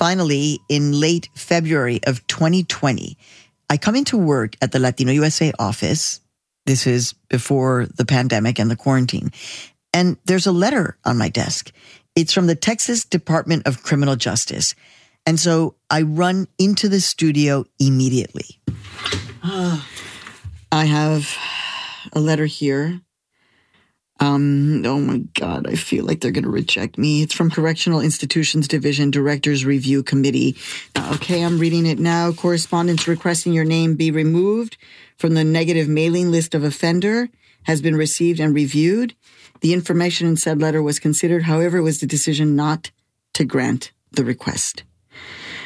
finally, in late February of 2020, I come into work at the Latino USA office. This is before the pandemic and the quarantine. And there's a letter on my desk. It's from the Texas Department of Criminal Justice. And so I run into the studio immediately. I have a letter here. Oh my God, I feel like they're going to reject me. It's from Correctional Institutions Division Directors Review Committee. Okay, I'm reading it now. Correspondence requesting your name be removed from the negative mailing list of offender has been received and reviewed. The information in said letter was considered. However, it was the decision not to grant the request.